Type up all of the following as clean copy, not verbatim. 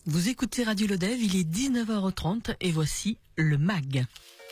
Vous écoutez Radio Lodève, il est 19h30 et voici le MAG.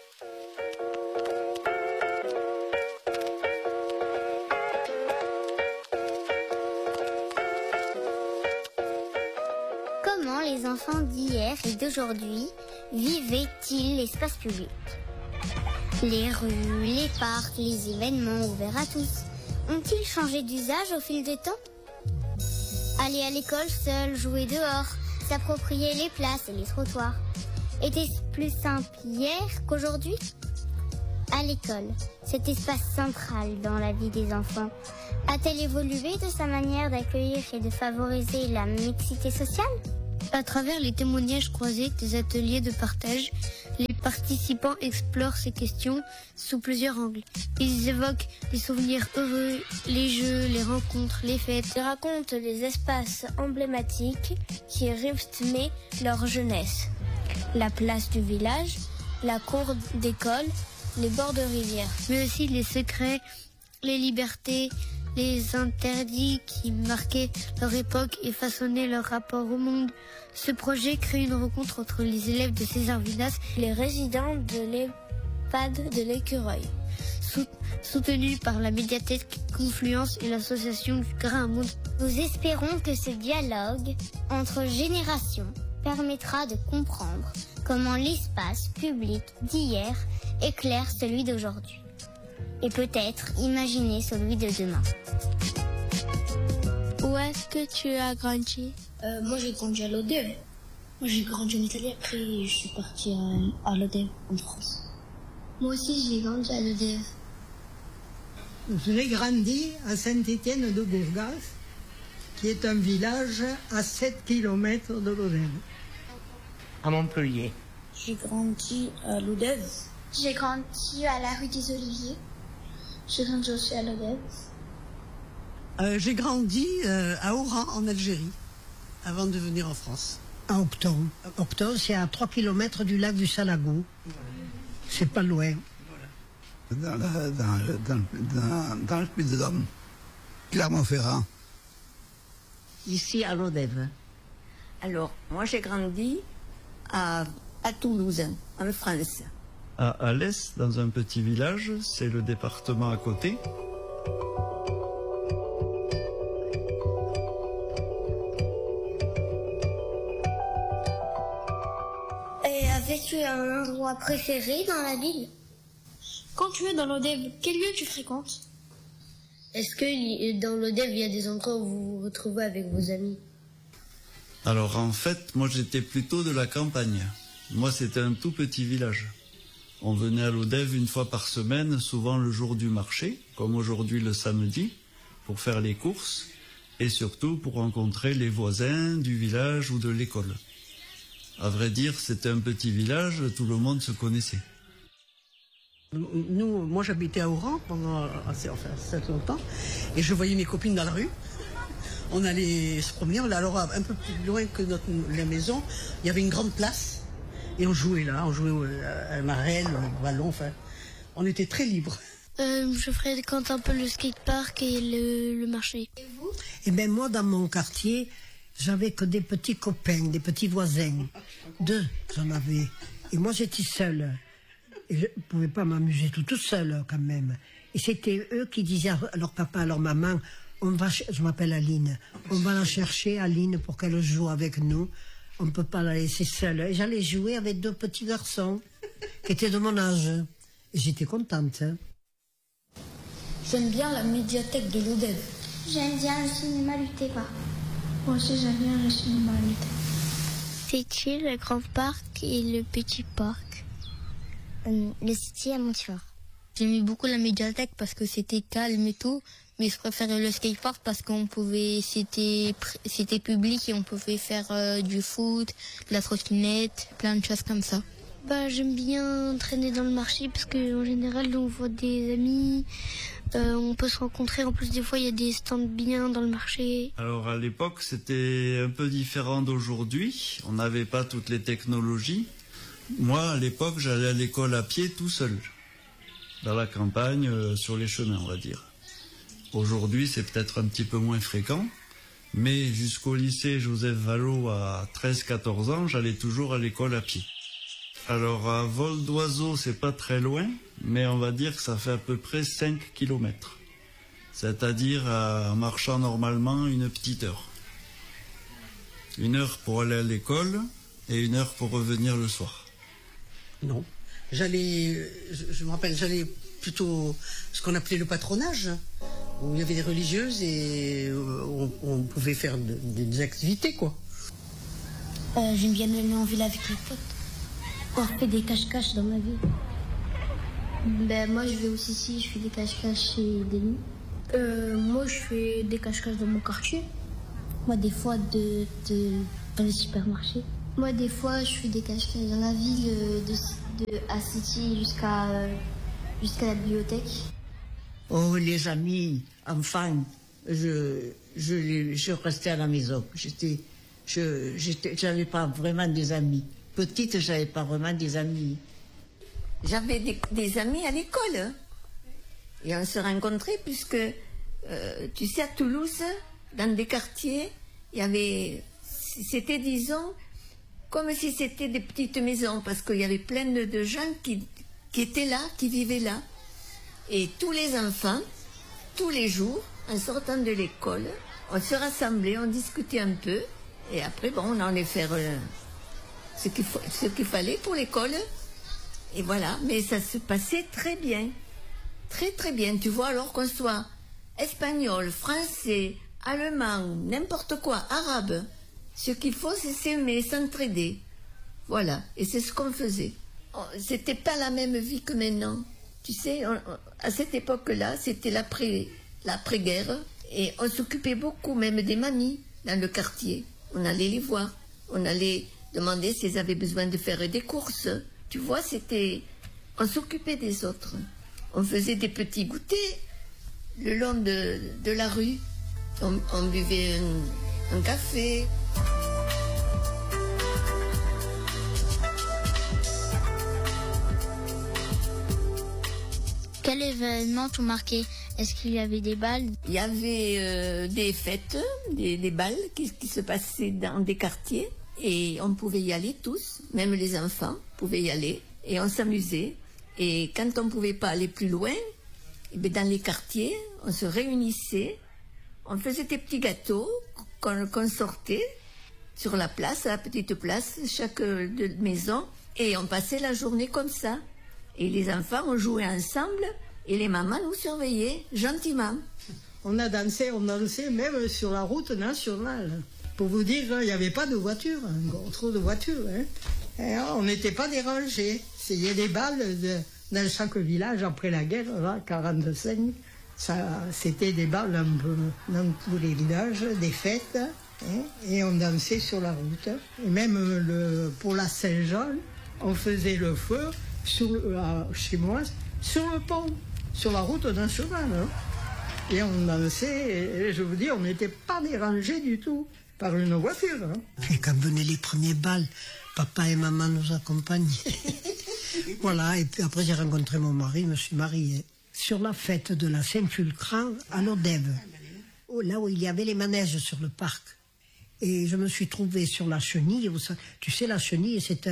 Comment les enfants d'hier et d'aujourd'hui vivaient-ils l'espace public? Les rues, les parcs, les événements ouverts à tous ont-ils changé d'usage au fil du temps? Aller à l'école seul, jouer dehors, s'approprier les places et les trottoirs. Était-ce plus simple hier qu'aujourd'hui? À l'école, cet espace central dans la vie des enfants, a-t-elle évolué de sa manière d'accueillir et de favoriser la mixité sociale? À travers les témoignages croisés des ateliers de partage, les participants explorent ces questions sous plusieurs angles. Ils évoquent les souvenirs heureux, les jeux, les rencontres, les fêtes. Ils racontent les espaces emblématiques qui rythmaient leur jeunesse. La place du village, la cour d'école, les bords de rivière. Mais aussi les secrets, les libertés, les interdits qui marquaient leur époque et façonnaient leur rapport au monde. Ce projet crée une rencontre entre les élèves de César Vinas et les résidents de l'EHPAD de l'Écureuil. Soutenu par la médiathèque Confluence et l'association du Grain à Moudre. Nous espérons que ce dialogue entre générations permettra de comprendre comment l'espace public d'hier éclaire celui d'aujourd'hui. Et peut-être imaginer celui de demain. Où est-ce que tu as grandi? Moi j'ai grandi à Lodève. Moi j'ai grandi en Italie, après je suis partie à Lodève en France. Moi aussi j'ai grandi à Lodève. J'ai grandi à Saint-Étienne de Bourgas, qui est un village à 7 km de Lodève. À Montpellier. J'ai grandi à Lodève. J'ai grandi à la rue des Oliviers. J'ai grandi aussi à Lodève. J'ai grandi à Oran, en Algérie, avant de venir en France. À Octon. Octon, c'est à 3 km du lac du Salagou. Voilà. C'est pas loin. Voilà. Dans le Puy-de-Dôme, Clermont-Ferrand. Ici à Lodève. Alors, moi j'ai grandi à Toulouse, en France. À Alès, dans un petit village, c'est le département à côté. Et avais-tu un endroit préféré dans la ville? Quand tu es dans l'Odève, quel lieu tu fréquentes? Est-ce que dans l'Odève, il y a des endroits où vous vous retrouvez avec vos amis? Alors en fait, moi j'étais plutôt de la campagne. Moi c'était un tout petit village. On venait à l'Odève une fois par semaine, souvent le jour du marché, comme aujourd'hui le samedi, pour faire les courses et surtout pour rencontrer les voisins du village ou de l'école. À vrai dire, c'était un petit village, tout le monde se connaissait. Moi j'habitais à Oran pendant assez longtemps et je voyais mes copines dans la rue. On allait se promener, alors un peu plus loin que la maison, il y avait une grande place. Et on jouait là, on jouait à la marelle, au ballon, enfin, on était très libres. Je fréquente un peu le skatepark et le marché. Et vous? Et bien moi, dans mon quartier, j'avais que des petits copains, des petits voisins. 2, j'en avais. Et moi, j'étais seule. Et je ne pouvais pas m'amuser toute seule, quand même. Et c'était eux qui disaient à leur papa, à leur maman, je m'appelle Aline, on va la chercher, Aline, pour qu'elle joue avec nous. On ne peut pas la laisser seule. Et j'allais jouer avec 2 petits garçons qui étaient de mon âge. Et j'étais contente. Hein. J'aime bien la médiathèque de l'Odève. J'aime bien le cinéma Lutépa. Moi aussi j'aime bien le cinéma Lutépa. C'était le grand parc et le petit parc. Le City à Montifort. J'aimais beaucoup la médiathèque parce que c'était calme et tout. Mais je préférais le skatepark parce qu'on pouvait, c'était public et on pouvait faire du foot, de la trottinette, plein de choses comme ça. J'aime bien traîner dans le marché parce qu'en général on voit des amis, on peut se rencontrer. En plus des fois il y a des stands bien dans le marché. Alors à l'époque c'était un peu différent d'aujourd'hui, on n'avait pas toutes les technologies. Moi à l'époque j'allais à l'école à pied tout seul, dans la campagne, sur les chemins on va dire. Aujourd'hui, c'est peut-être un petit peu moins fréquent, Mais jusqu'au lycée Joseph Vallot à 13-14 ans, j'allais toujours à l'école à pied. Alors à vol d'oiseau, c'est pas très loin, mais on va dire que ça fait à peu près 5 km. C'est-à-dire en marchant normalement une petite heure. 1 heure pour aller à l'école et 1 heure pour revenir le soir. Non. Je me rappelle, j'allais plutôt ce qu'on appelait le patronage, où il y avait des religieuses et on pouvait faire des activités, quoi. J'aime bien aller en ville avec les potes. On fait des cache-cache dans ma vie. Ben, moi, je vais aussi ici, je fais des cache-cache chez Denis. Moi, je fais des cache-cache dans mon quartier. Moi, des fois, dans les supermarchés. Moi, des fois, je fais des cache-cache dans la ville de City jusqu'à la bibliothèque. Oh, les amis, enfants, je restais à la maison. J'avais pas vraiment des amis. Petite, j'avais pas vraiment des amis. J'avais des amis à l'école. Hein. Et on se rencontrait puisque, tu sais, à Toulouse, dans des quartiers, c'était, disons, comme si c'était des petites maisons, parce qu'il y avait plein de gens qui étaient là, qui vivaient là. Et tous les enfants, tous les jours, en sortant de l'école, on se rassemblait, on discutait un peu, et après, bon, on allait faire ce qu'il fallait pour l'école. Et voilà, mais ça se passait très bien. Très, très bien. Tu vois, alors qu'on soit espagnol, français, allemand, n'importe quoi, arabe, ce qu'il faut, c'est s'aimer, s'entraider. Voilà, et c'est ce qu'on faisait. C'était pas la même vie que maintenant. Tu sais, à cette époque-là, c'était l'après-guerre, et on s'occupait beaucoup, même des mamies, dans le quartier. On allait les voir. On allait demander s'ils avaient besoin de faire des courses. Tu vois, on s'occupait des autres. On faisait des petits goûters le long de la rue. On buvait un café. Quel événement t'ont marqué? Est-ce qu'il y avait des balles? Il y avait des fêtes, des balles qui se passaient dans des quartiers. Et on pouvait y aller tous, même les enfants pouvaient y aller. Et on s'amusait. Et quand on ne pouvait pas aller plus loin, dans les quartiers, on se réunissait. On faisait des petits gâteaux qu'on sortait sur la place, à la petite place, chaque maison. Et on passait la journée comme ça. Et les enfants, on jouait ensemble. Et les mamans nous surveillaient gentiment. On a dansé même sur la route nationale. Pour vous dire, il n'y avait pas de voiture, trop de voitures. Hein. Et on n'était pas dérangés. Il y a des balles dans chaque village après la guerre, là, 45. C'était des balles un peu dans tous les villages, des fêtes. Hein, et on dansait sur la route. Et même pour la Saint-Jean, on faisait le feu chez moi, sur le pont, sur la route nationale. Hein. Et on dansait, et je vous dis, on n'était pas dérangés du tout par une voiture. Hein. Puis quand venaient les premiers bals, papa et maman nous accompagnaient. Voilà, et puis après j'ai rencontré mon mari, je me suis mariée. Sur la fête de la Saint-Fulcran à Lodève, là où il y avait les manèges sur le parc. Et je me suis trouvée sur la chenille. Tu sais, la chenille, c'est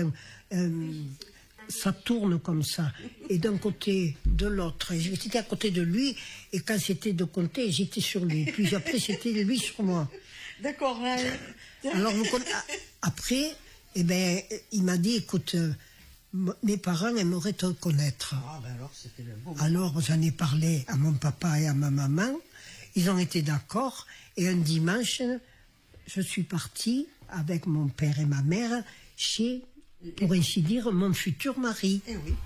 ça tourne comme ça. Et d'un côté, de l'autre. J'étais à côté de lui, et quand c'était de côté, j'étais sur lui. Puis après, c'était lui sur moi. D'accord. Alors, après, eh ben, il m'a dit, écoute, mes parents aimeraient te connaître. Ah, ben alors, c'était le bon. Alors, j'en ai parlé à mon papa et à ma maman. Ils ont été d'accord. Et un dimanche, je suis partie avec mon père et ma mère chez, pour ainsi dire, mon futur mari. Eh oui.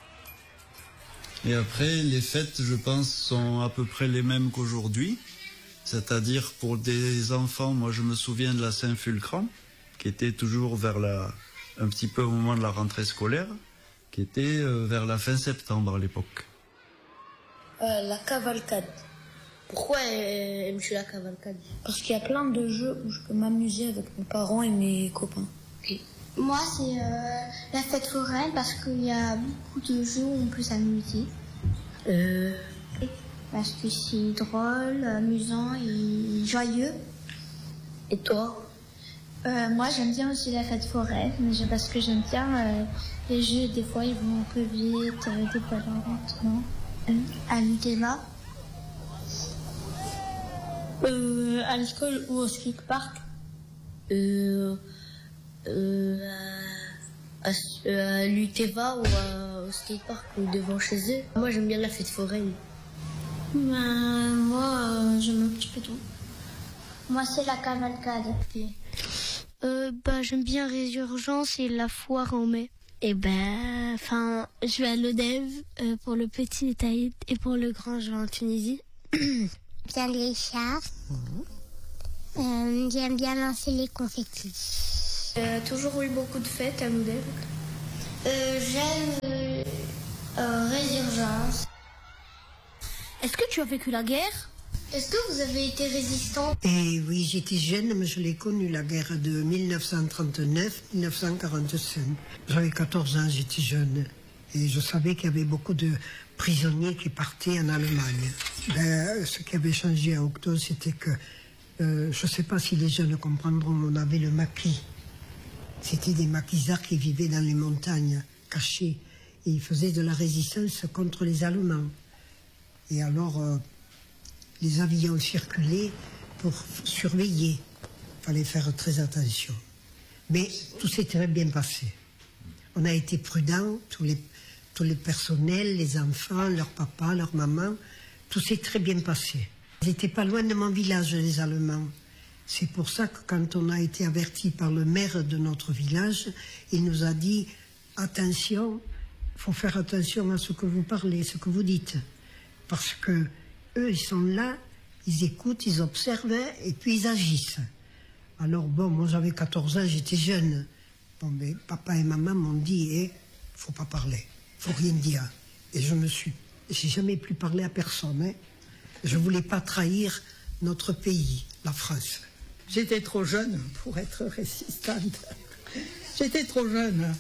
Et après, les fêtes, je pense, sont à peu près les mêmes qu'aujourd'hui. C'est-à-dire, pour des enfants, moi je me souviens de la Saint-Fulcran, qui était toujours un petit peu au moment de la rentrée scolaire, qui était vers la fin septembre à l'époque. La cavalcade. Pourquoi aimes-tu la cavalcade? Parce qu'il y a plein de jeux où je peux m'amuser avec mes parents et mes copains. Okay. Moi, c'est la fête foraine parce qu'il y a beaucoup de jeux où on peut s'amuser. Parce que c'est drôle, amusant et joyeux. Et toi? Moi, j'aime bien aussi la fête forêt, parce que j'aime bien les jeux. Des fois, ils vont un peu vite, des fois lentement. À l'UTEVA, à l'école ou au skatepark. À l'UTEVA ou au skatepark ou devant chez eux. Moi, j'aime bien la fête foraine. Moi, j'aime un petit peu tout. Moi, c'est la cavalcade. J'aime bien Résurgence et la foire en mai. Et je vais à l'ODEV pour le petit détail et pour le grand, je vais en Tunisie. Bien les chars. J'aime bien lancer les confettis. Toujours eu beaucoup de fêtes à l'ODEV. J'aime Résurgence. Est-ce que tu as vécu la guerre? Est-ce que vous avez été résistant? Et oui, j'étais jeune, mais je l'ai connue, la guerre de 1939-1945. J'avais 14 ans, j'étais jeune. Et je savais qu'il y avait beaucoup de prisonniers qui partaient en Allemagne. Ce qui avait changé à Octo, c'était que, je ne sais pas si les jeunes comprendront, on avait le maquis. C'était des maquisards qui vivaient dans les montagnes, cachés. Et ils faisaient de la résistance contre les Allemands. Et alors, les avions circulaient pour surveiller. Il fallait faire très attention. Mais tout s'est très bien passé. On a été prudents, tous les personnels, les enfants, leurs papas, leurs mamans. Tout s'est très bien passé. Ils n'étaient pas loin de mon village, les Allemands. C'est pour ça que quand on a été averti par le maire de notre village, il nous a dit « Attention, il faut faire attention à ce que vous parlez, ce que vous dites. » Parce que eux, ils sont là, ils écoutent, ils observent et puis ils agissent. Alors bon, moi j'avais 14 ans, j'étais jeune. Bon, mais papa et maman m'ont dit, faut pas parler, faut rien dire. Et j'ai jamais plus parlé à personne. Hein. Je voulais pas trahir notre pays, la France. J'étais trop jeune pour être résistante. J'étais trop jeune.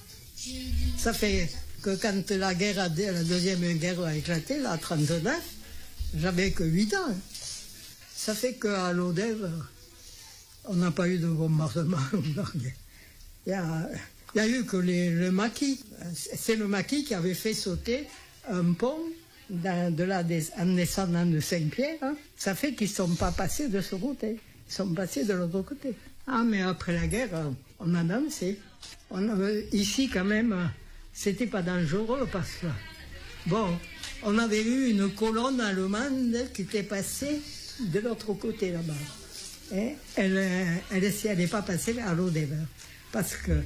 Ça fait que quand la deuxième guerre a éclaté, là, en 1939, j'avais que 8 ans. Ça fait qu'à l'ODEV, on n'a pas eu de bombardement. Il y a eu que le maquis. C'est le maquis qui avait fait sauter un pont en descendant de 5 pieds. Hein. Ça fait qu'ils ne sont pas passés de ce côté. Ils sont passés de l'autre côté. Ah, mais après la guerre, on a dansé. Ici, quand même, c'était pas dangereux parce que, bon, on avait eu une colonne allemande qui était passée de l'autre côté là-bas. Et elle n'est pas passée à l'ODEV. Parce que.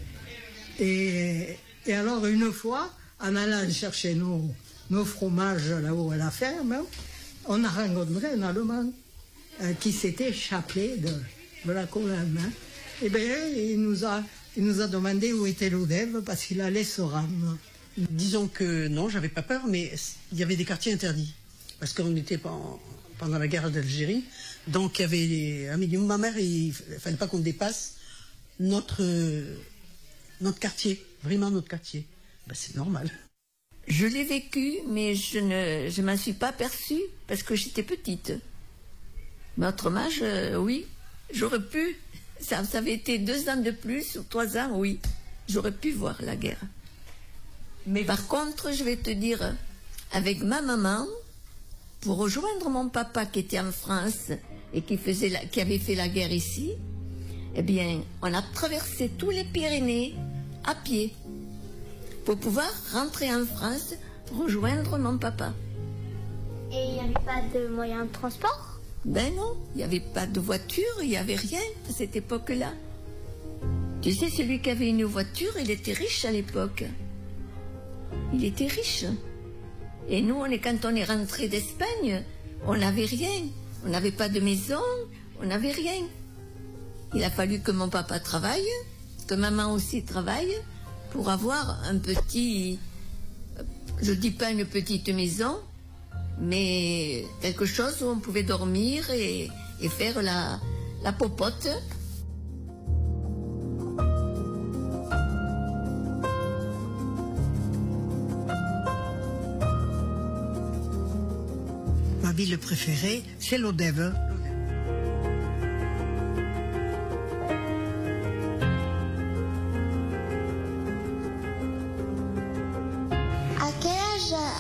Et alors, une fois, en allant chercher nos fromages là-haut à la ferme, on a rencontré un Allemand qui s'était échappé de la colonne. Hein. Et bien, il nous a demandé où était l'ODEV parce qu'il allait se rendre. Disons que non, j'avais pas peur, mais il y avait des quartiers interdits. Parce qu'on était pendant la guerre d'Algérie. Donc il y avait un minimum. Ma mère, il fallait pas qu'on dépasse notre quartier, vraiment notre quartier. Ben, c'est normal. Je l'ai vécu, mais je ne m'en suis pas aperçue parce que j'étais petite. Mais autrement, oui, j'aurais pu. Ça avait été 2 ans de plus ou 3 ans, oui. J'aurais pu voir la guerre. Mais par contre, je vais te dire, avec ma maman, pour rejoindre mon papa qui était en France et qui avait fait la guerre ici, eh bien, on a traversé tous les Pyrénées à pied pour pouvoir rentrer en France, rejoindre mon papa. Et il n'y avait pas de moyens de transport? Ben non, il n'y avait pas de voiture, il n'y avait rien à cette époque-là. Tu sais, celui qui avait une voiture, il était riche à l'époque. Il était riche. Et nous, quand on est rentré d'Espagne, on n'avait rien. On n'avait pas de maison, on n'avait rien. Il a fallu que mon papa travaille, que maman aussi travaille, pour avoir un petit... Je dis pas une petite maison, mais quelque chose où on pouvait dormir et faire la popote. Ma ville préférée, c'est l'ODEV.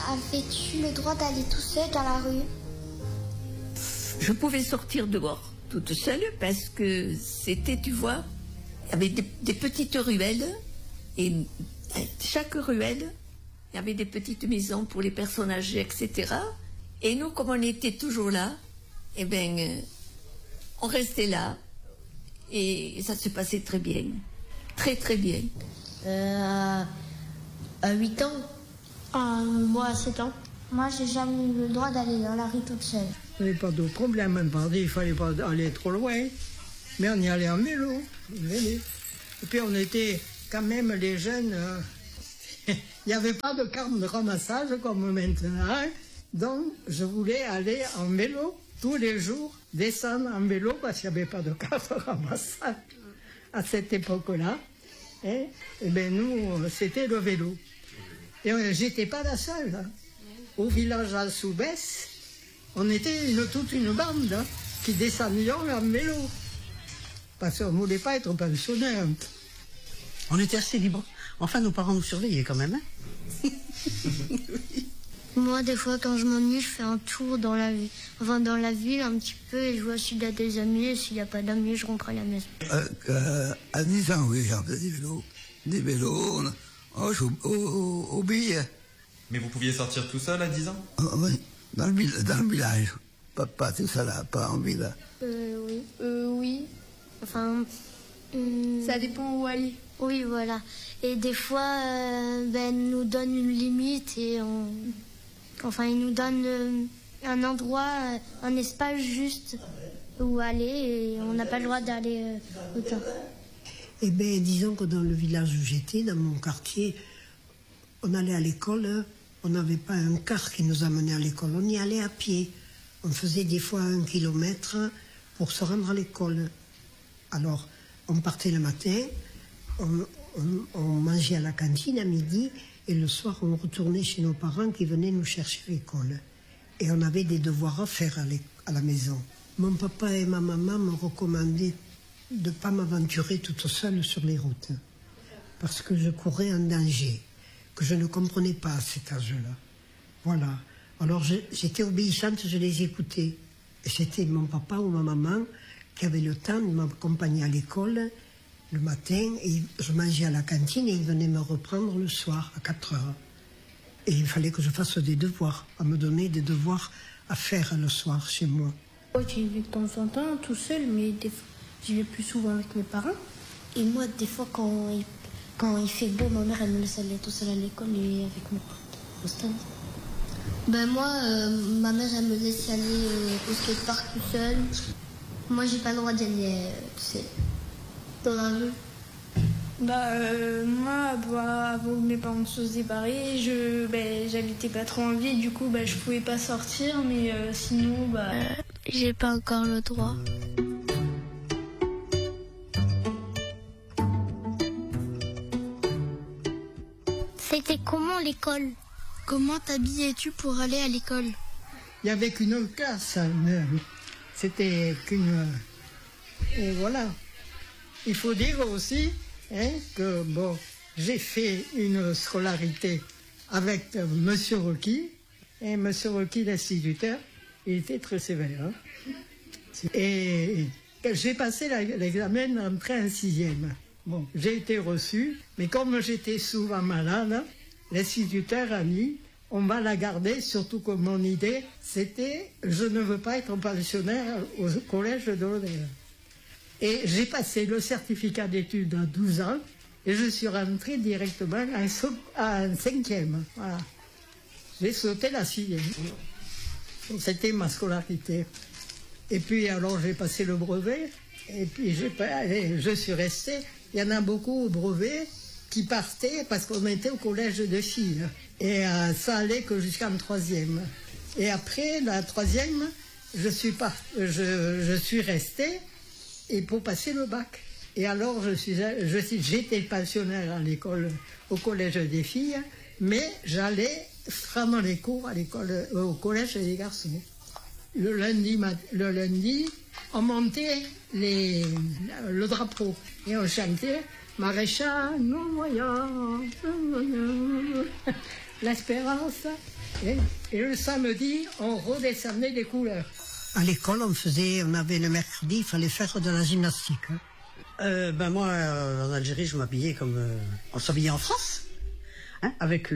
avais-tu le droit d'aller tout seul dans la rue? Je pouvais sortir dehors toute seule parce que c'était, tu vois, il y avait des petites ruelles et chaque ruelle, il y avait des petites maisons pour les personnes âgées, etc. Et nous, comme on était toujours là, eh ben, on restait là et ça se passait très bien. Très, très bien. À 8 ans. Moi, à 7 ans. Moi, j'ai jamais eu le droit d'aller dans la rue toute seule. Il n'y avait pas de problème, il ne fallait pas aller trop loin, mais on y allait en vélo. Et puis on était quand même les jeunes, il n'y avait pas de carte de ramassage comme maintenant, donc je voulais aller en vélo tous les jours, descendre en vélo parce qu'il n'y avait pas de carte de ramassage à cette époque-là. Et bien nous, c'était le vélo. Et j'étais pas la seule. Hein. Au village à Soubès, on était toute une bande hein, qui descendions en vélo. Parce qu'on ne voulait pas être pensionnaire. On était assez libres. Enfin, nos parents nous surveillaient quand même. Hein. Moi, des fois, quand je m'ennuie, je fais un tour dans la ville, un petit peu, et je vois s'il y a des amis, et s'il n'y a pas d'amis, je rentre à la maison. À 10 ans, oui, j'en faisais des vélos, on joue aux billes. Mais vous pouviez sortir tout seul à 10 ans? Oui, dans le village. Pas tout ça là, pas en ville. Oui. Oui. Enfin... ça dépend où aller. Oui, voilà. Et des fois, ils nous donnent une limite et ils nous donnent un endroit, un espace juste où aller et on n'a pas le droit d'aller autant. Eh bien, disons que dans le village où j'étais, dans mon quartier, on allait à l'école, on n'avait pas un car qui nous amenait à l'école, on y allait à pied. On faisait des fois 1 kilomètre pour se rendre à l'école. Alors, on partait le matin, on mangeait à la cantine à midi, et le soir, on retournait chez nos parents qui venaient nous chercher à l'école. Et on avait des devoirs à faire à la maison. Mon papa et ma maman me recommandaient de ne pas m'aventurer toute seule sur les routes, parce que je courais un danger que je ne comprenais pas à cet âge-là. Voilà. Alors j'étais obéissante, je les écoutais. Et c'était mon papa ou ma maman qui avait le temps de m'accompagner à l'école le matin, et je mangeais à la cantine et ils venaient me reprendre le soir à 4 heures. Et il fallait que je fasse des devoirs, à me donner des devoirs à faire le soir chez moi. J'y vais de temps en temps tout seul, mais j'y vais plus souvent avec mes parents. Et moi, des fois, quand il fait beau, ma mère, elle me laisse aller tout seul à l'école et avec mon pote au stade. Moi, ma mère, elle me laisse aller au skatepark tout seul. Moi, j'ai pas le droit d'y aller tout seul. Dans la rue. Moi, avant que mes parents se séparent, j'habitais pas trop en ville, du coup, je pouvais pas sortir, mais sinon, j'ai pas encore le droit. C'était comment l'école? Comment t'habillais-tu pour aller à l'école? Il n'y avait qu'une classe, c'était qu'une... Et voilà. Il faut dire aussi que j'ai fait une scolarité avec M. Rocky, et M. Rocky, l'instituteur, il était très sévère. Hein. Et j'ai passé l'examen d'entrée en 6e. Bon, j'ai été reçu, mais comme j'étais souvent malade, l'instituteur a dit, on va la garder, surtout que mon idée, c'était, je ne veux pas être pensionnaire au collège de l'Odève. Et j'ai passé le certificat d'études à 12 ans, et je suis rentrée directement en 5e. Voilà. J'ai sauté la 6e. C'était ma scolarité. Et puis alors j'ai passé le brevet, et puis je suis restée. Il y en a beaucoup au brevet qui partaient parce qu'on était au collège de filles. Et ça allait que jusqu'en 3e. Et après la 3e, je suis restée et pour passer le bac. Et alors j'étais pensionnaire à l'école, au collège des filles, mais j'allais prendre les cours à l'école, au collège des garçons. Le lundi, on montait le drapeau et on chantait Maréchal, non voyant, l'espérance Et le samedi, on redescendait des couleurs. À l'école, on avait le mercredi, il fallait faire de la gymnastique. Moi, en Algérie, je m'habillais comme on s'habillait en France, hein, avec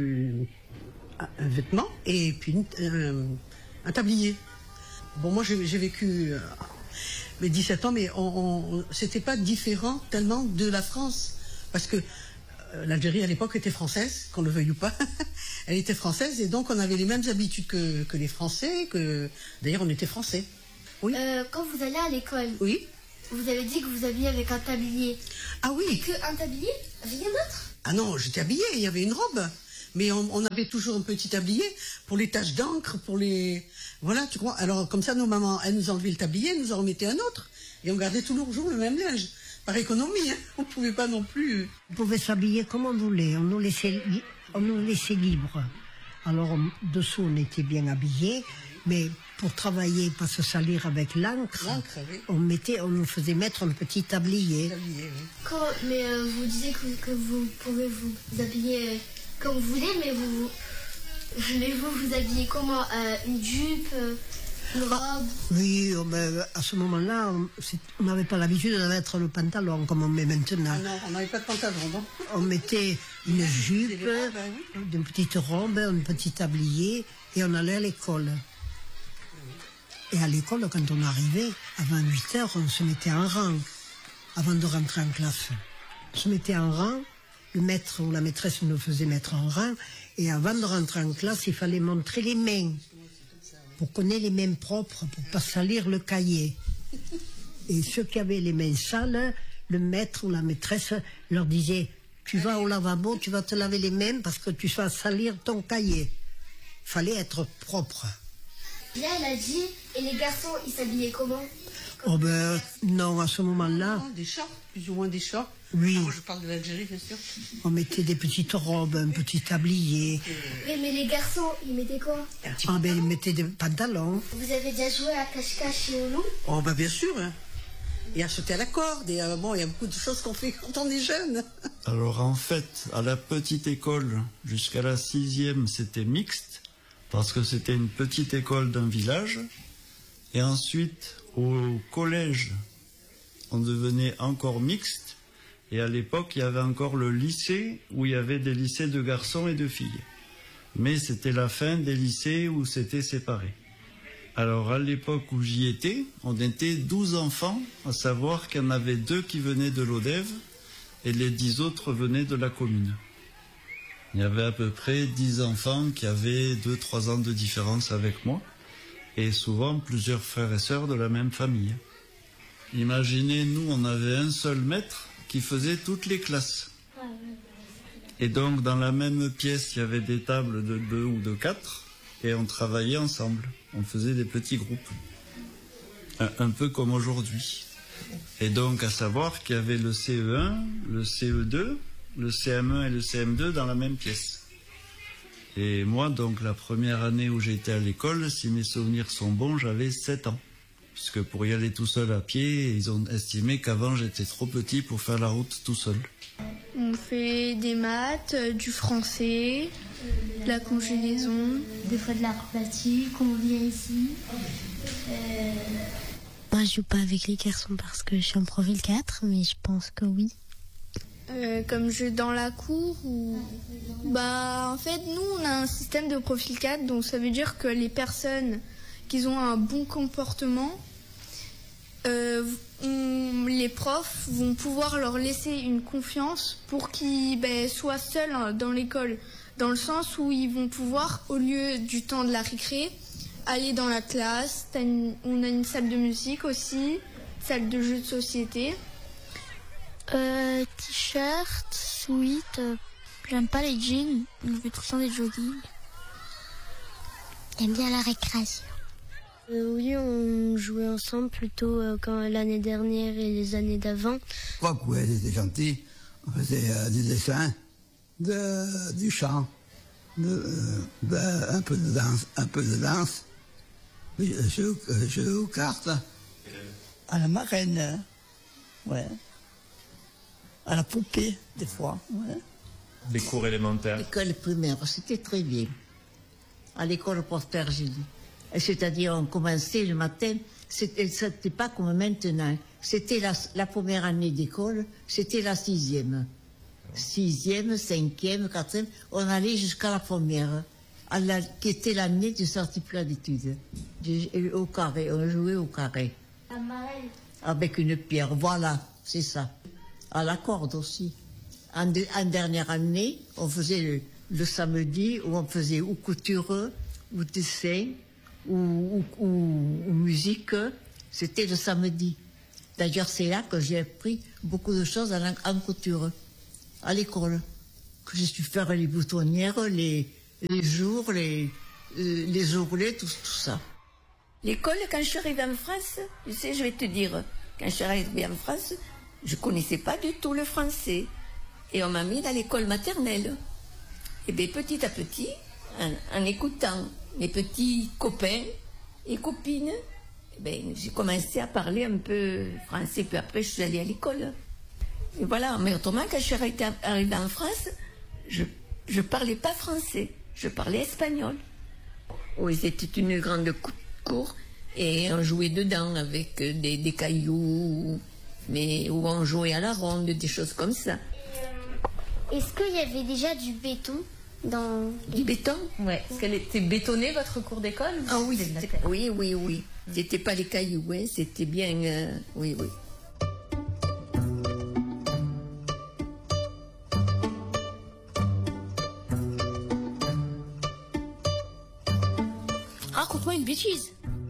un vêtement et puis un tablier. Bon, moi, j'ai vécu mes 17 ans, mais c'était pas différent tellement de la France, parce que l'Algérie à l'époque était française, qu'on le veuille ou pas. Elle était française et donc on avait les mêmes habitudes que les Français, d'ailleurs on était français. Oui. Quand vous allez à l'école, oui. Vous avez dit que vous aviez avec un tablier. Ah oui. Et qu'un tablier, rien d'autre? Ah non, j'étais habillée, il y avait une robe. Mais on avait toujours un petit tablier pour les taches d'encre, pour les... Voilà, tu crois. Alors comme ça, nos mamans, elles nous enlevaient le tablier, elles nous en remettaient un autre. Et on gardait tous les jours le même linge. Par économie, hein. On ne pouvait pas non plus... On pouvait s'habiller comme on voulait, on nous laissait libres. Alors dessous, on était bien habillés, mais pour travailler, pas se salir avec l'encre, oui. on nous faisait mettre un petit tablier. Mais vous disiez que vous pouvez vous habiller comme vous voulez, mais vous habillez comment? Une jupe, une robe? Oui, à ce moment-là, on n'avait pas l'habitude de mettre le pantalon comme on met maintenant. Ah non, on n'avait pas de pantalon, non. On mettait une jupe, une petite robe, un petit tablier, et on allait à l'école. Et à l'école, quand on arrivait, avant 8 heures, on se mettait en rang, avant de rentrer en classe. On se mettait en rang, le maître ou la maîtresse nous faisait mettre en rang, et avant de rentrer en classe, il fallait montrer les mains, pour qu'on ait les mains propres, pour ne pas salir le cahier. Et ceux qui avaient les mains sales, le maître ou la maîtresse leur disait « Tu vas au lavabo, tu vas te laver les mains parce que tu vas salir ton cahier. » Il fallait être propre. Là, elle a dit, et les garçons, ils s'habillaient comment? Non, à ce moment-là... Des shorts, plus ou moins des shorts. Oui. Moi, je parle de l'Algérie, bien sûr. On mettait des petites robes, un petit tablier. Oui, mais les garçons, ils mettaient quoi? Ils mettaient des pantalons. Vous avez déjà joué à cache-cache et au loup? Oh, bien sûr. Hein. Et à sauter à la corde. Et il y a beaucoup de choses qu'on fait quand on est jeune. Alors en fait, à la petite école, jusqu'à la 6e, c'était mixte, parce que c'était une petite école d'un village. Et ensuite, au collège, on devenait encore mixte. Et à l'époque, il y avait encore le lycée, où il y avait des lycées de garçons et de filles. Mais c'était la fin des lycées où c'était séparé. Alors à l'époque où j'y étais, on était 12 enfants, à savoir qu'il y en avait 2 qui venaient de l'ODEV, et les 10 autres venaient de la commune. Il y avait à peu près 10 enfants qui avaient 2-3 ans de différence avec moi, et souvent plusieurs frères et sœurs de la même famille. Imaginez, nous, on avait un seul maître qui faisait toutes les classes. Et donc, dans la même pièce, il y avait des tables de 2 ou de 4, et on travaillait ensemble. On faisait des petits groupes. Un peu comme aujourd'hui. Et donc, à savoir qu'il y avait le CE1, le CE2, le CM1 et le CM2 dans la même pièce. Et moi, donc, la première année où j'étais à l'école, si mes souvenirs sont bons, j'avais 7 ans. Puisque pour y aller tout seul à pied, ils ont estimé qu'avant, j'étais trop petit pour faire la route tout seul. On fait des maths, du français, de la congélaison, des fois de l'arithmétique, on vient ici. Moi, je joue pas avec les garçons parce que je suis en profil 4, mais je pense que oui. Comme jeu dans la cour ou... en fait, nous, on a un système de profil 4, donc ça veut dire que les personnes qui ont un bon comportement, les profs vont pouvoir leur laisser une confiance pour qu'ils soient seuls dans l'école, dans le sens où ils vont pouvoir, au lieu du temps de la récré, aller dans la classe. On a une salle de musique aussi, salle de jeux de société. T-shirt, sweat, j'aime pas les jeans, je veux tout le temps des jogging. J'aime bien la récréation. Oui, on jouait ensemble plutôt l'année dernière et les années d'avant. Quoi que elle était gentille, on faisait du dessin, du chant, un peu de danse, jeux aux cartes. À la marraine, ouais. À la poupée, des fois, ouais. Les cours élémentaires. L'école primaire, c'était très bien. à l'école Prosper Gilles. C'est-à-dire, on commençait le matin, c'était pas comme maintenant. C'était la première année d'école, c'était la 6e. 6e, 5e, 4e, on allait jusqu'à la première, qui était l'année du certificat d'études. Au carré, on jouait au carré. Avec une pierre, voilà, c'est ça. À la corde aussi. En dernière année, on faisait le samedi, où on faisait ou couture, ou dessin, ou musique. C'était le samedi. D'ailleurs, c'est là que j'ai appris beaucoup de choses en couture, à l'école. Que j'ai su faire les boutonnières, les jours, les ourlets, tout ça. L'école, quand je suis arrivée en France, tu sais, je vais te dire, quand je suis arrivée en France, je connaissais pas du tout le français. Et on m'a mis dans l'école maternelle. Et bien petit à petit, en écoutant mes petits copains et copines, j'ai commencé à parler un peu français. Puis après, je suis allée à l'école. Et voilà, mais autrement, quand je suis arrivée en France, je parlais pas français, je parlais espagnol. Oui, c'était une grande cour et on jouait dedans avec des cailloux, mais où on jouait à la ronde, des choses comme ça. Est-ce qu'il y avait déjà du béton dans... Du béton? Ouais. Est-ce qu'elle était bétonnée, votre cour d'école? Ah oui, oui. C'était pas les cailloux, hein, c'était bien... oui. Raconte-moi une bêtise.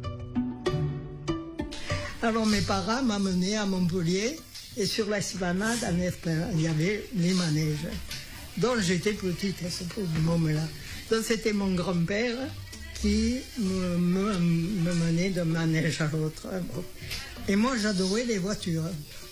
Alors mes parents m'amenaient à Montpellier et sur l'esplanade, il y avait les manèges. Donc j'étais petite à ce moment-là. Donc c'était mon grand-père qui me menait d'un manège à l'autre. Et moi j'adorais les voitures.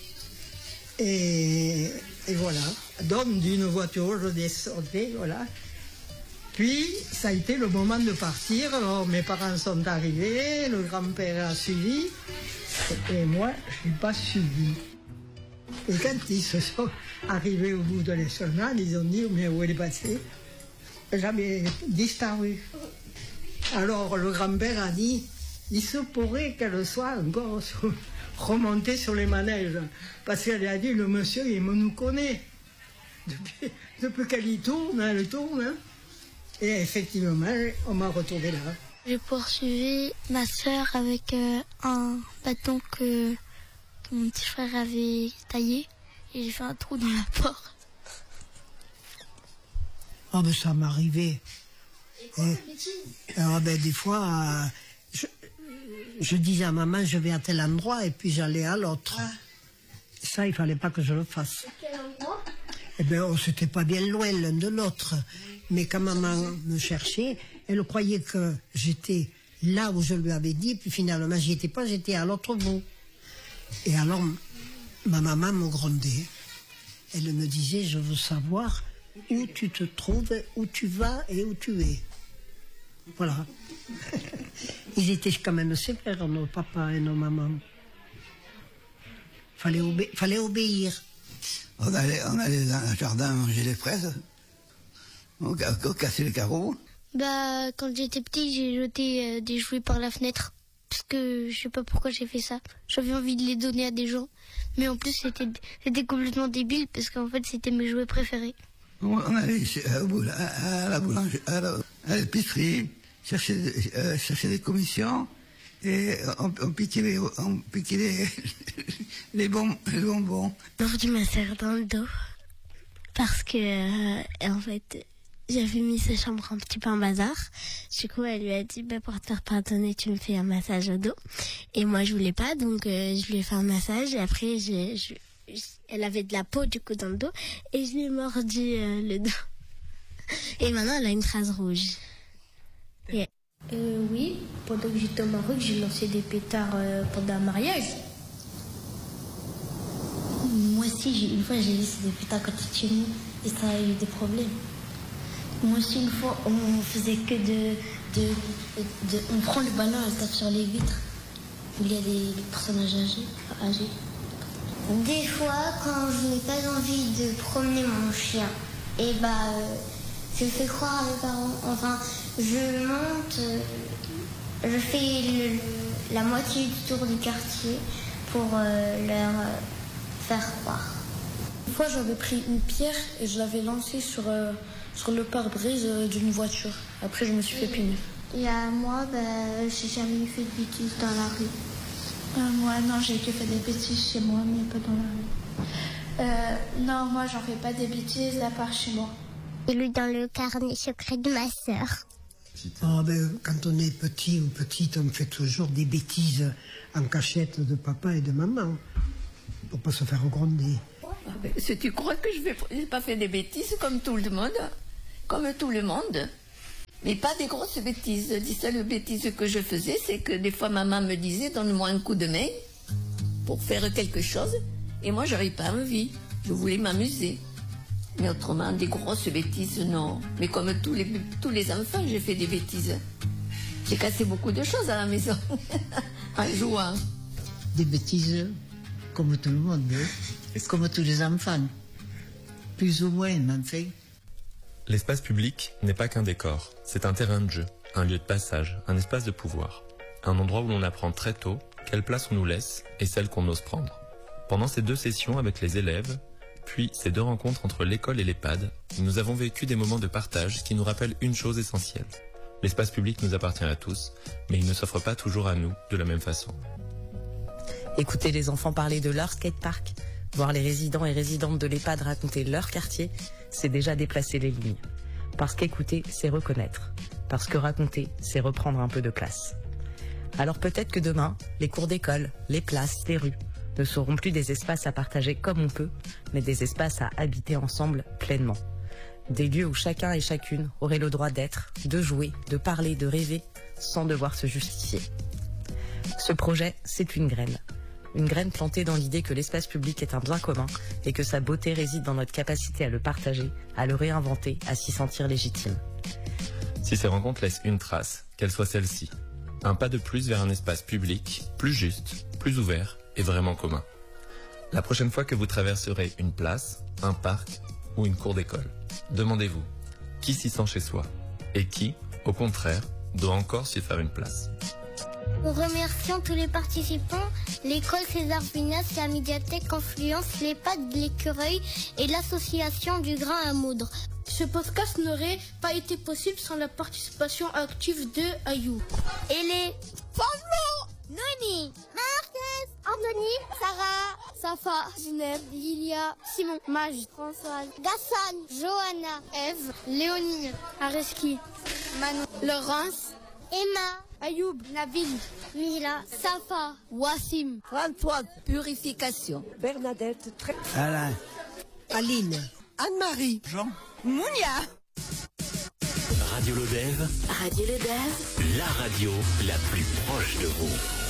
Et voilà. Donc d'une voiture je descendais, voilà. Puis, ça a été le moment de partir. Alors, mes parents sont arrivés, le grand-père a suivi, et moi, je n'ai pas suivi. Et quand ils se sont arrivés au bout de l'esplanade, ils ont dit, mais où elle est passée? J'avais disparu. Alors, le grand-père a dit, il se pourrait qu'elle soit encore remontée sur les manèges. Parce qu'elle a dit, le monsieur, il nous connaît. Depuis qu'elle y tourne, elle tourne, hein. Et effectivement, on m'a retrouvé là. J'ai poursuivi ma soeur avec un bâton que mon petit frère avait taillé. Et j'ai fait un trou dans la porte. Ah ben ça m'arrivait. Alors des fois, je disais à maman, je vais à tel endroit, et puis j'allais à l'autre. Ça, il fallait pas que je le fasse. À quel endroit? Eh bien, c'était pas bien loin l'un de l'autre. Mais quand maman me cherchait, elle croyait que j'étais là où je lui avais dit, puis finalement, j'y étais pas, j'étais à l'autre bout. Et alors, ma maman me grondait. Elle me disait, je veux savoir où tu te trouves, où tu vas et où tu es. Voilà. Ils étaient quand même sévères, nos papas et nos mamans. Fallait obéir. On allait dans le jardin manger les fraises, on cassait les carreaux. Bah, quand j'étais petite, j'ai jeté des jouets par la fenêtre. Parce que je sais pas pourquoi j'ai fait ça. J'avais envie de les donner à des gens. Mais en plus, c'était complètement débile parce qu'en fait, c'était mes jouets préférés. On allait à la boulangerie, à l'épicerie, chercher des commissions. Et on piquait les bonbons. Aujourd'hui, ma sœur dans le dos. Parce que, en fait, j'avais mis sa chambre un petit peu en bazar. Du coup, elle lui a dit, bah, pour te faire pardonner, tu me fais un massage au dos. Et moi, je voulais pas, donc je lui ai fait un massage. Et après, elle avait de la peau, du coup, dans le dos. Et je lui ai mordu le dos. Et maintenant, elle a une trace rouge. Yeah. Oui, pendant que j'étais au Maroc, j'ai lancé des pétards pendant un mariage. Moi aussi, une fois, j'ai laissé des pétards à côté de chez nous et ça a eu des problèmes. Moi aussi, une fois, on faisait que on prend le ballon, on le tape sur les vitres où il y a des personnages âgés. Des fois, quand je n'ai pas envie de promener mon chien, je fais croire à mes parents, enfin, Je monte, je fais la moitié du tour du quartier pour leur faire croire. Une fois, j'avais pris une pierre et je l'avais lancée sur le pare-brise d'une voiture. Après, je me suis fait punir. Et moi, j'ai jamais fait de bêtises dans la rue. Moi, non, j'ai que fait des bêtises chez moi, mais pas dans la rue. Non, moi, j'en fais pas des bêtises à part chez moi. Et lui dans le carnet secret de ma sœur. Quand on est petit ou petite, on fait toujours des bêtises en cachette de papa et de maman pour pas se faire gronder. Si tu crois que je n'ai pas fait des bêtises comme tout le monde, mais pas des grosses bêtises. Les seules bêtises que je faisais, c'est que des fois maman me disait donne-moi un coup de main pour faire quelque chose, et moi j'arrivais pas à me vivre. Je voulais m'amuser. Mais autrement, des grosses bêtises, non. Mais comme tous les enfants, j'ai fait des bêtises. J'ai cassé beaucoup de choses à la maison, en jouant. Des bêtises, comme tout le monde, comme tous les enfants. Plus ou moins, en fait. L'espace public n'est pas qu'un décor, c'est un terrain de jeu, un lieu de passage, un espace de pouvoir. Un endroit où l'on apprend très tôt quelle place on nous laisse et celle qu'on ose prendre. Pendant ces 2 sessions avec les élèves, puis ces 2 rencontres entre l'école et l'EHPAD, nous avons vécu des moments de partage qui nous rappellent une chose essentielle. L'espace public nous appartient à tous, mais il ne s'offre pas toujours à nous de la même façon. Écouter les enfants parler de leur skatepark, voir les résidents et résidentes de l'EHPAD raconter leur quartier, c'est déjà déplacer les lignes. Parce qu'écouter, c'est reconnaître. Parce que raconter, c'est reprendre un peu de place. Alors peut-être que demain, les cours d'école, les places, les rues, ne seront plus des espaces à partager comme on peut, mais des espaces à habiter ensemble pleinement. Des lieux où chacun et chacune aurait le droit d'être, de jouer, de parler, de rêver, sans devoir se justifier. Ce projet, c'est une graine. Une graine plantée dans l'idée que l'espace public est un bien commun et que sa beauté réside dans notre capacité à le partager, à le réinventer, à s'y sentir légitime. Si ces rencontres laissent une trace, qu'elle soit celle-ci. Un pas de plus vers un espace public, plus juste, plus ouvert et vraiment commun. La prochaine fois que vous traverserez une place, un parc ou une cour d'école, demandez-vous qui s'y sent chez soi et qui, au contraire, doit encore s'y faire une place. Nous remercions tous les participants, l'école César Vinas, la médiathèque Confluence, l'EHPAD, l'écureuil et l'association du grain à moudre. Ce podcast n'aurait pas été possible sans la participation active de Ayou. Et les Pablo, Noémie, Marquez, Anthony, Sarah, Safa, Zineb, Lilia, Simon, Maj, Françoise, Gassan, Johanna, Eve, Léonie, Areski, Manon, Laurence, Emma, Ayoub, Nabil, Mila, Safa, Wassim, Françoise, Purification, Bernadette, Alain, Aline, Anne-Marie, Jean, Mounia. Radio Lodève. Radio Lodève. La radio la plus proche de vous.